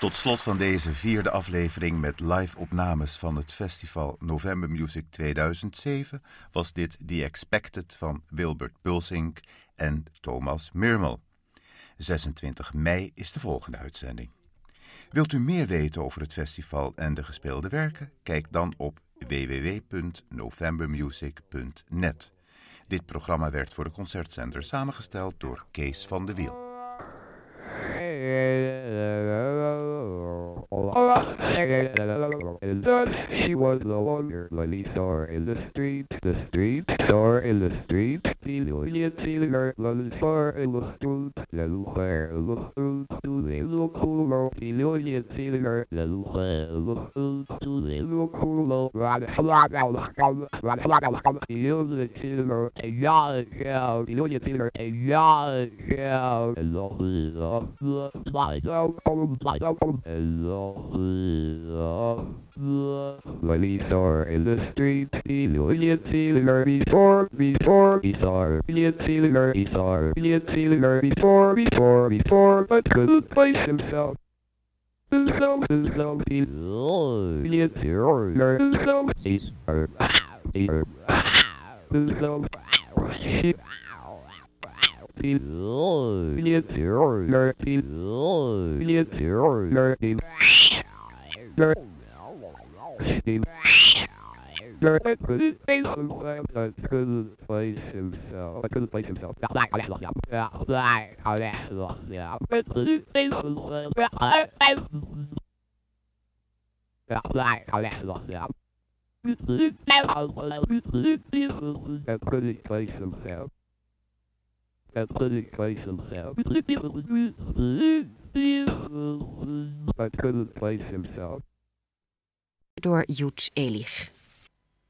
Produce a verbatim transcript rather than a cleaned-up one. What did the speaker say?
Tot slot van deze vierde aflevering met live-opnames van het festival November Music tweeduizend zeven... was dit The Expected van Wilbert Pulsink en Thomas Mirmel. zesentwintig mei is de volgende uitzending. Wilt u meer weten over het festival en de gespeelde werken? Kijk dan op w w w punt novembermusic punt net. Dit programma werd voor de concertzender samengesteld door Kees van de Wiel. She was the wonder, Lily saw in the street, the street, saw in the street, Lillian Sealer, Lily saw in the street, Lily where in the street, to the look cool, Lillian Sealer, Lily where in the street, to the look cool, Lillian Sealer, a yard shout, Lillian Sealer, a yard shout, and the fly down, fly down, and the Lily saw in the street, Lillian Sealer, before, before, he saw Lillian Sealer, he saw Lillian Sealer, before, before, before, but couldn't place himself. Himself, himself, he Lillian Sealer, himself, he's her, he's her, himself, she Lillian Sealer, Lillian Sealer, Steve couldn't place himself. Couldn't place himself. Couldn't place himself. Couldn't place himself. Couldn't place himself. But couldn't place himself. Door Joets Elich.